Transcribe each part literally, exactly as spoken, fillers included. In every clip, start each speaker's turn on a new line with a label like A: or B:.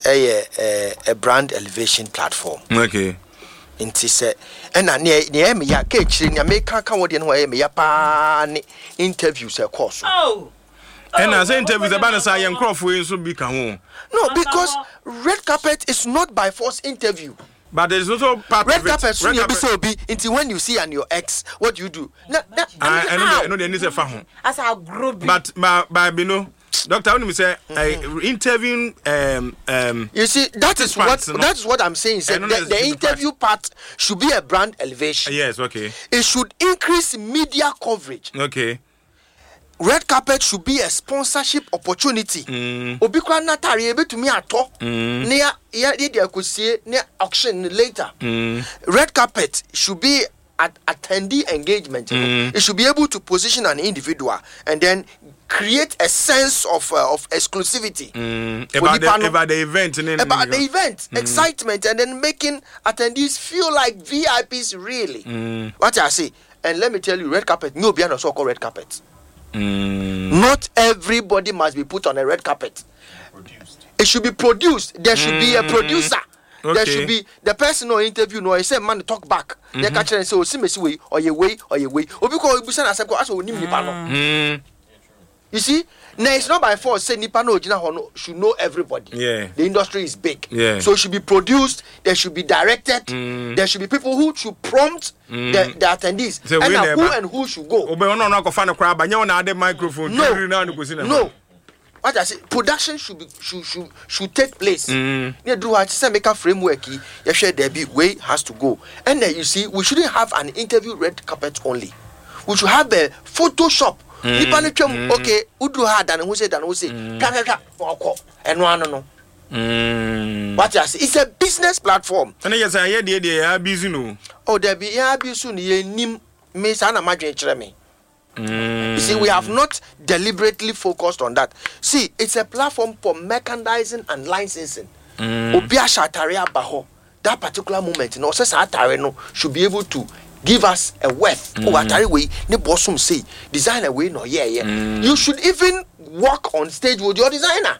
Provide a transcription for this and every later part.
A: a a, a brand elevation platform.
B: Okay.
A: Inti se ena ne ne me ya ka chiri ne me ka ka wo de no ya me ya pa ne interviews e course.
C: Oh.
B: And as interviews about us I am Crawford so be can.
A: No, because red carpet is not by force interview.
B: But there's also part
A: red
B: of it.
A: Carpet,
B: Red
A: carpet so be until when you see and your ex, what do you do? No, no,
B: I I know I know there is a fahun.
C: As I grow.
B: But my by Bino Doctor only say mm-hmm. interviewing um um
A: you see that is what
B: no?
A: that is what I'm saying. So the, the interview part should be a brand elevation.
B: Yes, okay.
A: It should increase media coverage.
B: Okay.
A: Red carpet should be a sponsorship opportunity. Obi kwa natari ebe to me ato. Ne ya ya dey akusie ne auction later. Red carpet should be at attendee engagement. Mm. It should be able to position an individual and then create a sense of uh, of exclusivity
B: mm. about, the, about the event. And
A: about the event, mm. excitement, and then making attendees feel like V I Ps really. Mm. What I say, and let me tell you, red carpet, no be no so-called red carpet. Mm. Not everybody must be put on a red carpet. Produced. It should be produced. There should mm. be a producer. Okay. There should be the person or interview no I say man talk back. Mm-hmm. They catch and say oh see me see way or your way or your way. Or because we send as as we nipa no. You see? Now it's not by force say nipa no gina hono should know everybody.
B: Yeah.
A: The industry is big.
B: Yeah.
A: So it should be produced, there should be directed, mm. there should be people who should prompt mm. the, the attendees. So and who and who should go.
B: Obe ono no go find a crowd but you na the microphone.
A: No. No. What I say, production should be should should, should take place. Mm. You do what say make a framework. You share there be way has to go. And then you see, we shouldn't have an interview red carpet only. We should have a Photoshop. Mm. Mm. Okay, who do hard and who say and who say and no no no. Mm. What I say, it's a business platform.
B: And yes, I hear the the busy no. Oh,
A: there be yeah busy ye nim me sana madwen kire me. Mm. You see, we have not deliberately focused on that. See, it's a platform for merchandising and licensing. Obia Shataria Baho, that particular moment, no, says no should be able to give us a worth. Oh, Atari way, ne bossum say, design a way, no, yeah, yeah. Mm. You should even walk on stage with your designer.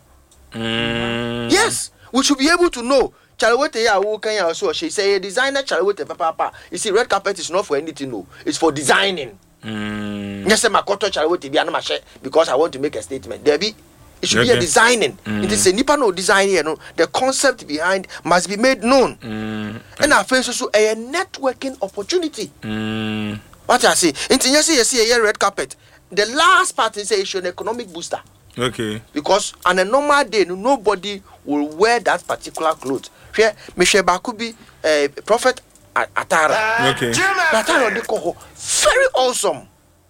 A: Mm. Yes, we should be able to know. Chalawete ya wo kan ya so she say designer Chalawete papa. You see, red carpet is not for anything, no. It's for designing. Mm. Yes, my koto Chalawete bi anama she because I want to make a statement. There be it should okay. be a designing. Mm. It is a nipa no design here, no. The concept behind must be made known. Mm. And I feel so a networking opportunity. Mm. What I say, into you see, you see a red carpet. The last part is a an economic booster. Okay. Because on a normal day, nobody will wear that particular clothes. Here, Michelle Bakubi, uh, Prophet Atara. Okay. Atara de Koho, very awesome.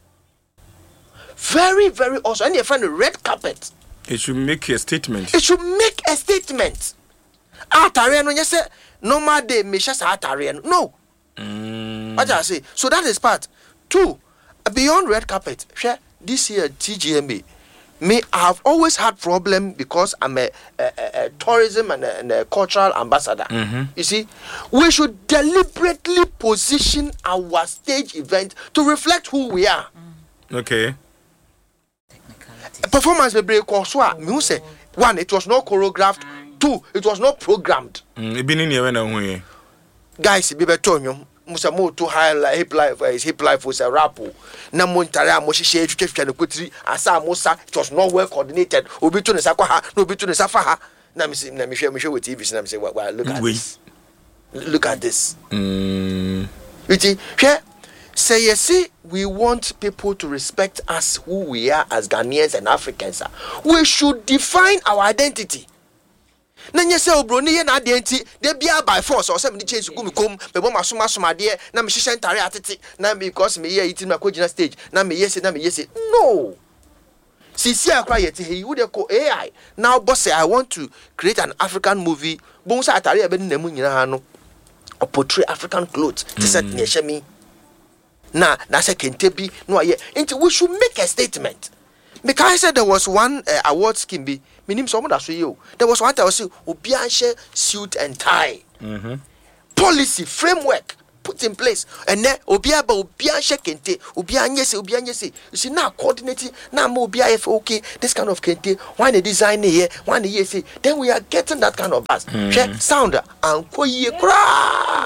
A: Very, very awesome. And you find a red carpet.
B: It should make a statement.
A: It should make a statement. Atariano, you say normal day, Misha Atariano. No. Mm. What I say? So that is part. Two, beyond red carpet, share this year T G M A. Me, I have always had problem because I'm a, a, a, a tourism and a, and a cultural ambassador. Mm-hmm. You see, we should deliberately position our stage event to reflect who we are.
B: Mm. Okay.
A: Performance will break also. Me say one, it was not choreographed. Two, it was not programmed.
B: Mm,
A: guys, be better. Musa mo to high hip life is hip life was a rap. Na mo ntare mo hihye twetwa na kotiri asa musa it was not well coordinated. Obi to ne sakwa ha, no obi to ne safa ha. Na me na me hwe me hwe with T V na me say well, look at this. Look at this. Mm. You see, hwe say you see we want people to respect us who we are as Ghanaians and Africans. We should define our identity. Na nye se obroni ye na ade enti de bia by force or say me change gumi kom be bo masoma soma de na me hihye ntare atete na because me ye iti na kogina stage na me yesi na me yesi no sisi akwa yeti he would call A I now boss say I want to create an African movie bon say atare e be na mu nyina ha no or portray African clothes to set ne hye me na na say kente bi no aye enti we should make a statement. Because I said there was one uh, award scheme be minim someone that you there was one that was obianche suit and tie. Mm-hmm. Policy framework put in place. And then obia ba obia shekente, obia nyese, obia nyese. You see now coordinating now mo obia if okay this kind of kente, why the design here, why the yes, then we are getting that kind of buzz. Mm. Sound and koye kra.